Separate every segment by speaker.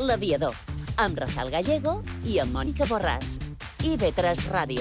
Speaker 1: L'Aviador, amb Rafael Gallego i amb Mònica Borràs. IB3 Ràdio.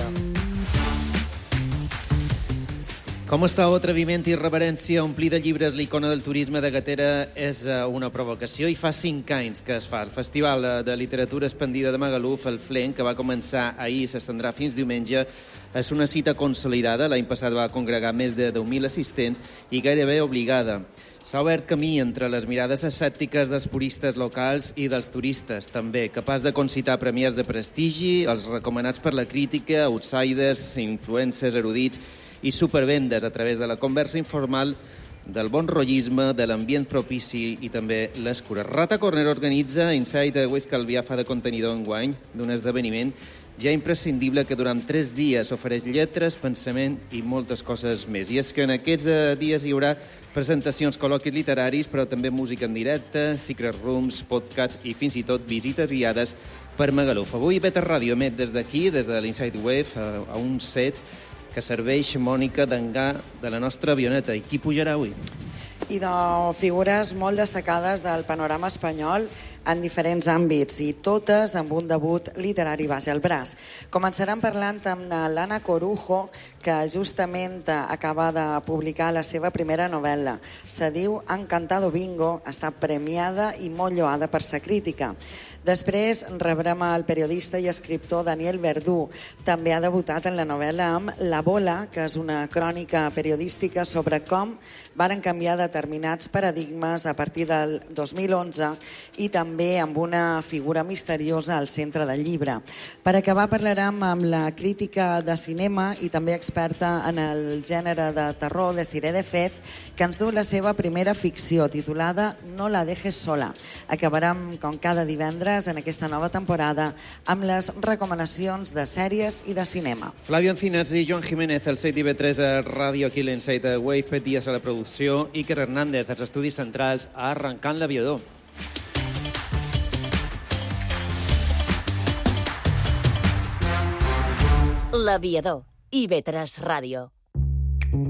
Speaker 2: Com està atreviment i reverència omplir de llibres l'icona del turisme de Gatera és una provocació i fa 5 anys que es fa. El Festival de Literatura Expandida de Magaluf, el FLEN, que va començar ahir i s'estendrà fins diumenge, és una cita consolidada. L'any passat va congregar més de 10.000 assistents i gairebé obligada. S'ha obert camí entre les mirades escèptiques dels puristes locals i dels turistes, també, capaç de concitar premiers de prestigi, els recomanats per la crítica, outsiders, influencers, erudits i supervendes a través de la conversa informal, del bon rotllisme, de l'ambient propici i també les cures. Rata Corner organitza Inside Wave Calvià fa de contenidor enguany d'un esdeveniment ja imprescindible que durant 3 dies ofereix lletres, pensament i moltes coses més. I és que en aquests dies hi haurà presentacions, col·loquis literaris, però també música en directe, secret rooms, podcasts i fins i tot visites guiades per Magaluf. Avui IB3 Ràdio emet des d'aquí, des de l'Inside Wave, a un set que serveix Mònica d'engar de la nostra avioneta. I qui pujarà avui?
Speaker 3: I de figures molt destacades del panorama espanyol en diferents àmbits i totes amb un debut literari base al braç. Començaran parlant amb l'Anna Corujo, que justament acaba de publicar la seva primera novel·la. Se diu Encantado Bingo, està premiada i molt lloada per sa crítica. Després rebrem el periodista i escriptor Daniel Verdú. També ha debutat en la novel·la amb La Bola, que és una crònica periodística sobre com varen canviar determinats paradigmes a partir del 2011 i també amb una figura misteriosa al centre del llibre. Per acabar parlarem amb la crítica de cinema i també experta en el gènere de terror, Desiree de Fez, que ens du la seva primera ficció titulada No la dejes sola. Acabarem, com cada divendres, en aquesta nova temporada amb les recomanacions de sèries i de cinema.
Speaker 2: Flavio Encinas i Joan Jiménez, el 7 IB3 a Ràdio, aquí l'Inside Wave, Pet Díaz a la producció, Iker Hernández als estudis centrals, arrencant l'aviador.
Speaker 1: L'Aviador, IB3 Ràdio.